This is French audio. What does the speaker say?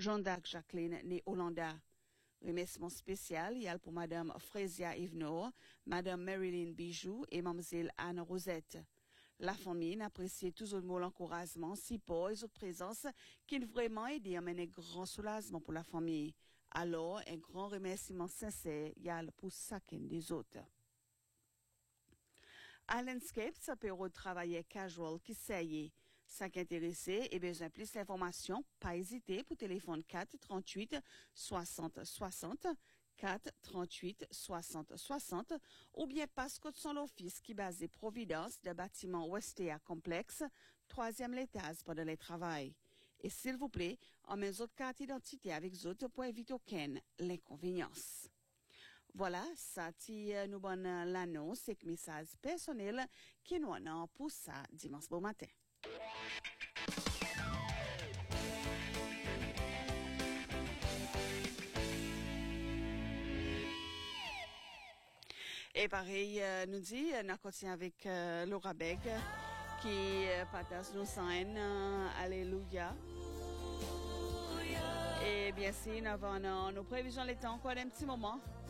Jean-Dac Jacqueline né Hollanda. Remerciement spécial y a pour Madame Frésia Yvenot, Madame Marilyn Bijou et Mademoiselle Anne Rosette. La famille n'apprécie toujours le mot l'encouragement, si pour et autres présences qui vraiment aidé à mener grand soulagement pour la famille. Alors, un grand remerciement sincère y a pour chacun des autres. À Landscape, ça peut retravailler casual qui s'aille. Ça qui intéressé et besoin plus d'informations, pas hésiter pour téléphone 4 38 60 60 4 38 60 60 ou bien passe code son l'office qui basé Providence de bâtiment Westea complexe, 3e étage pendant les travail. Et s'il vous plaît, en mes autres cartes d'identité avec autres pour éviter aucune l'inconvénience. Voilà, ça nous donne l'annonce et le message personnel qui nous en pour ça dimanche bon matin. Et pareil, nous dit, nous continuons avec Laura Beg qui partage nos scènes. Alléluia. Et bien sûr, nous avons nos prévisions les temps encore un petit moment.